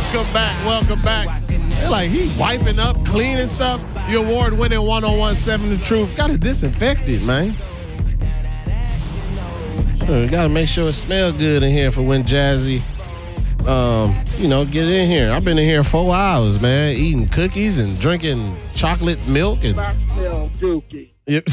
Welcome back. Welcome back. They're like, he wiping up, cleaning stuff. The award-winning 101.7 The Truth. Got to disinfect it, man. Sure, got to make sure it smells good in here for when Jazzy, get in here. I've been in here 4 hours, man, eating cookies and drinking chocolate milk. And yep.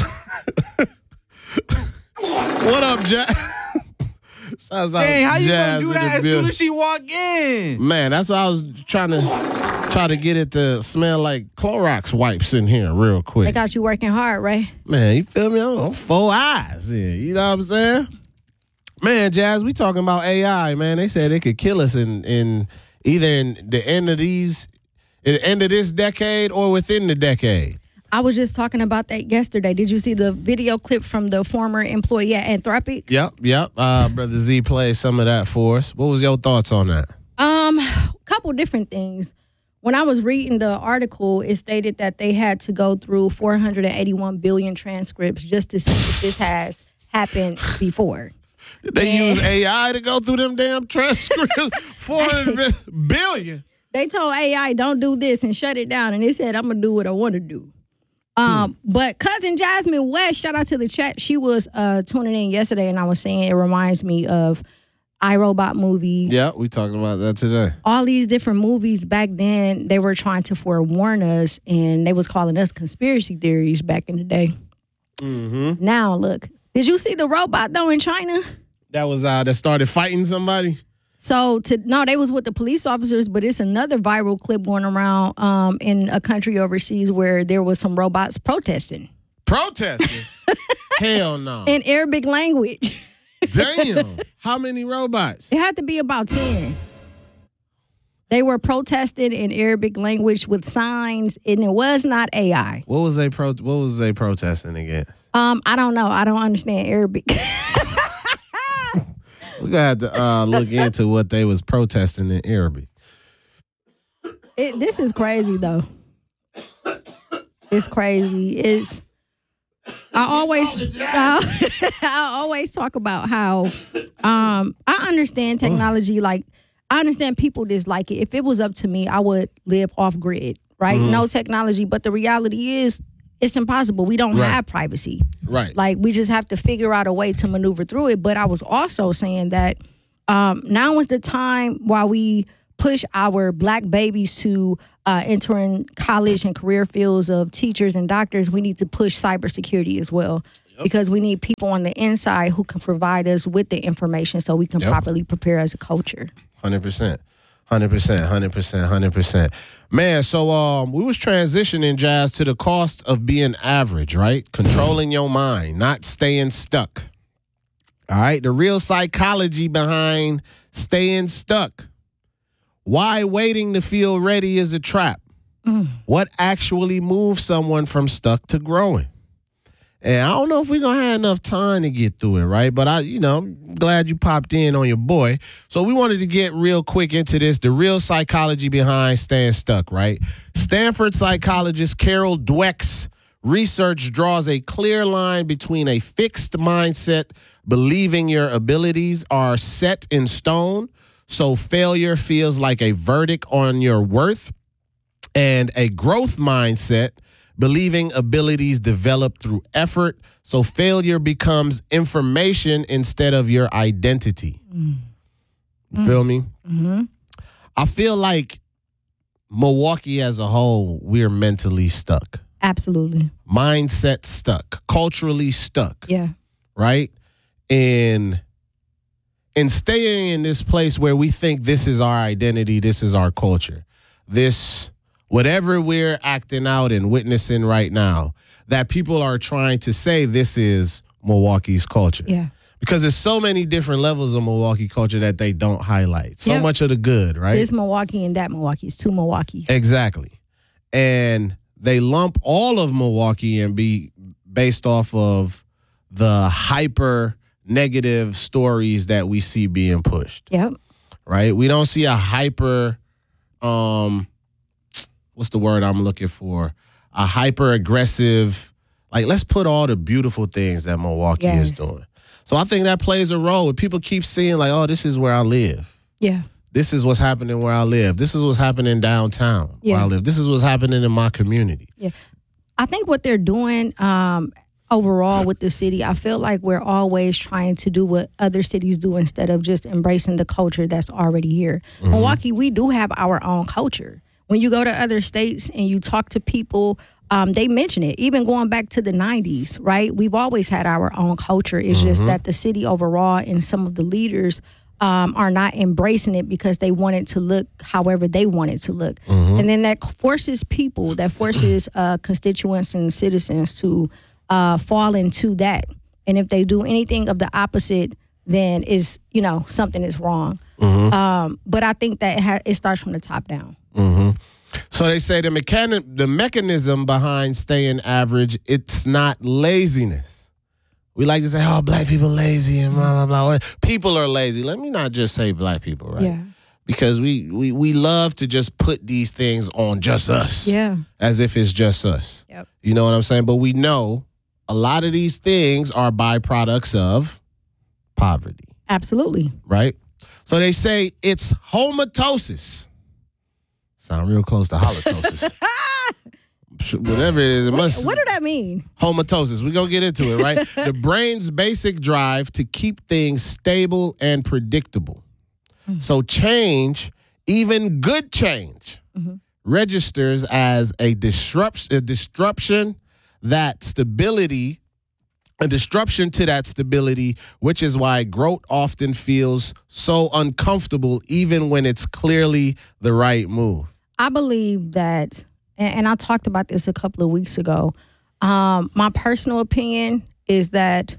What up, Jazz? Hey, how you gonna do that as soon as she walk in? Man, that's why I was trying to get it to smell like Clorox wipes in here real quick. They got you working hard, right? Man, you feel me? I'm 4 eyes here. You know what I'm saying? Man, Jazz, we talking about AI, man. They said it could kill us in either in the end of this decade or within the decade. I was just talking about that yesterday. Did you see the video clip from the former employee at Anthropic? Yep. Brother Z played some of that for us. What was your thoughts on that? Couple different things. When I was reading the article, it stated that they had to go through 481 billion transcripts just to see if this has happened before. They use AI to go through them damn transcripts. 400 billion. They told AI, don't do this and shut it down. And it said, I'm going to do what I want to do. But cousin Jasmine West, shout out to the chat. She was tuning in yesterday, and I was saying it reminds me of iRobot movies. Yeah, we talked about that today. All these different movies back then, they were trying to forewarn us, and they was calling us conspiracy theories back in the day. Mm-hmm. Now, look, did you see the robot, though, in China? That was that started fighting somebody? So, they was with the police officers, but it's another viral clip going around in a country overseas where there was some robots protesting. Protesting? Hell no. In Arabic language. Damn. How many robots? It had to be about 10. They were protesting in Arabic language with signs, and it was not AI. What was they protesting against? I don't know. I don't understand Arabic. We got to look into what they was protesting in Arabic. This is crazy, though. It's crazy. I always talk about how I understand technology. Like, I understand people dislike it. If it was up to me, I would live off grid, right? Mm-hmm. No technology. But the reality is, it's impossible. We don't have privacy. Right. Like, we just have to figure out a way to maneuver through it. But I was also saying that now is the time while we push our black babies to enter in college and career fields of teachers and doctors, we need to push cybersecurity as well. Yep. Because we need people on the inside who can provide us with the information so we can properly prepare as a culture. 100%. 100%. Man, so we was transitioning, Jazz, to the cost of being average, right? Controlling your mind, not staying stuck. All right? The real psychology behind staying stuck. Why waiting to feel ready is a trap. What actually moves someone from stuck to growing? And I don't know if we're going to have enough time to get through it, right? But I'm glad you popped in on your boy. So we wanted to get real quick into this, the real psychology behind staying stuck, right? Stanford psychologist Carol Dweck's research draws a clear line between a fixed mindset, believing your abilities are set in stone, so failure feels like a verdict on your worth, and a growth mindset, believing abilities develop through effort, so failure becomes information instead of your identity. You feel me? Mm-hmm. I feel like Milwaukee as a whole, we're mentally stuck. Absolutely. Mindset stuck. Culturally stuck. Yeah. Right? And staying in this place where we think this is our identity, this is our culture, this... whatever we're acting out and witnessing right now, that people are trying to say this is Milwaukee's culture. Yeah. Because there's so many different levels of Milwaukee culture that they don't highlight. So much of the good, right? This Milwaukee and that Milwaukee. It's two Milwaukees. Exactly. And they lump all of Milwaukee and be based off of the hyper negative stories that we see being pushed. Yep. Right? We don't see a hyper... what's the word I'm looking for? A hyper aggressive, like, let's put all the beautiful things that Milwaukee is doing. So I think that plays a role. People keep seeing like, oh, this is where I live. Yeah. This is what's happening where I live. This is what's happening downtown where I live. This is what's happening in my community. Yeah. I think what they're doing overall with the city, I feel like we're always trying to do what other cities do instead of just embracing the culture that's already here. Mm-hmm. Milwaukee, we do have our own culture. When you go to other states and you talk to people, they mention it. Even going back to the 90s, right? We've always had our own culture. It's just that the city overall and some of the leaders are not embracing it because they want it to look however they want it to look. And then that forces people, constituents and citizens to fall into that. And if they do anything of the opposite, then something is wrong. But I think that it starts from the top down. So they say the mechanism behind staying average, it's not laziness. We like to say, oh, black people lazy and blah, blah, blah. People are lazy. Let me not just say black people, right? Yeah. Because we love to just put these things on just us. Yeah. As if it's just us. Yep. You know what I'm saying? But we know a lot of these things are byproducts of poverty. Absolutely. Right? So they say it's homatosis. Sound real close to halitosis. Whatever it is, what do that mean? Homatosis. We're going to get into it, right? The brain's basic drive to keep things stable and predictable. So change, even good change, registers as a disruption to that stability, which is why growth often feels so uncomfortable, even when it's clearly the right move. I believe that, and I talked about this a couple of weeks ago, my personal opinion is that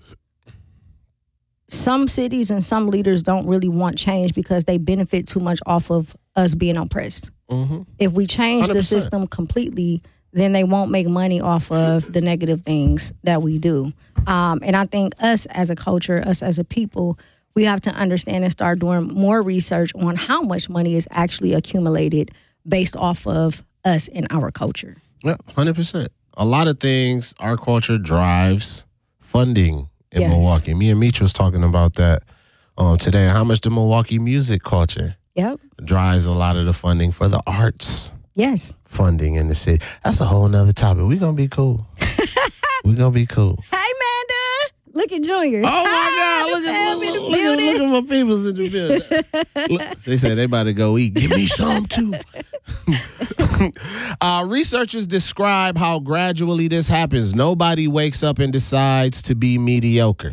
some cities and some leaders don't really want change because they benefit too much off of us being oppressed. If we change 100%. The system completely, then they won't make money off of the negative things that we do. And I think us as a culture, us as a people, we have to understand and start doing more research on how much money is actually accumulated based off of us and our culture. Yeah, 100%. A lot of things, our culture drives funding in Milwaukee. Me and Meech was talking about that today. How much the Milwaukee music culture drives a lot of the funding for the arts. Yes. Funding in the city. That's a whole nother topic. We're going to be cool. We're going to be cool. Hey, Amanda. Look at Junior. Oh, my God. Look at my peoples in the building. Look, they said they about to go eat. Give me some, too. Researchers describe how gradually this happens. Nobody wakes up and decides to be mediocre.